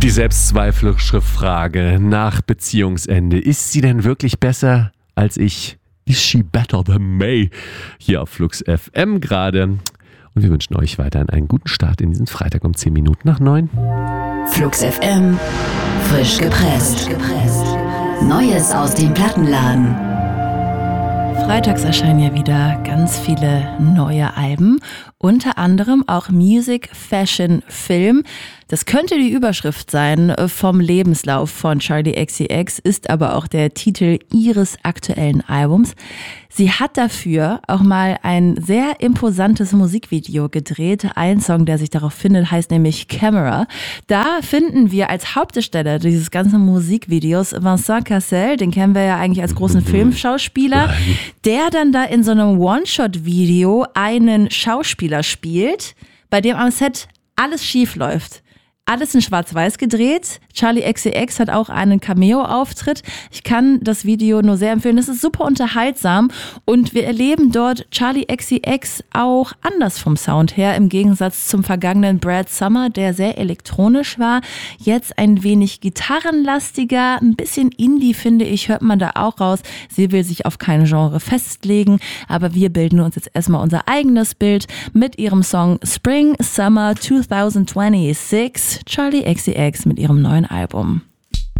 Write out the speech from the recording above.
Die selbstzweiflerische Frage nach Beziehungsende. Ist sie denn wirklich besser als ich? Is she better than me? Hier auf Flux FM gerade. Und wir wünschen euch weiterhin einen guten Start in diesen Freitag um 10 Minuten nach 9. Flux FM, frisch gepresst. Neues aus dem Plattenladen. Freitags erscheinen ja wieder ganz viele neue Alben, unter anderem auch Music, Fashion, Film. Das könnte die Überschrift sein vom Lebenslauf von Charli XCX, ist aber auch der Titel ihres aktuellen Albums. Sie hat dafür auch mal ein sehr imposantes Musikvideo gedreht. Ein Song, der sich darauf findet, heißt nämlich Camera. Da finden wir als Hauptdarsteller dieses ganzen Musikvideos Vincent Cassel, den kennen wir ja eigentlich als großen Filmschauspieler, der dann da in so einem One-Shot-Video einen Schauspieler spielt, bei dem am Set alles schief läuft. Alles in Schwarz-Weiß gedreht. Charli XCX hat auch einen Cameo-Auftritt. Ich kann das Video nur sehr empfehlen. Es ist super unterhaltsam und wir erleben dort Charli XCX auch anders vom Sound her, im Gegensatz zum vergangenen Brad Summer, der sehr elektronisch war. Jetzt ein wenig gitarrenlastiger, ein bisschen Indie, finde ich, hört man da auch raus. Sie will sich auf kein Genre festlegen, aber wir bilden uns jetzt erstmal unser eigenes Bild mit ihrem Song Spring Summer 2026. Charli XCX mit ihrem neuen Album.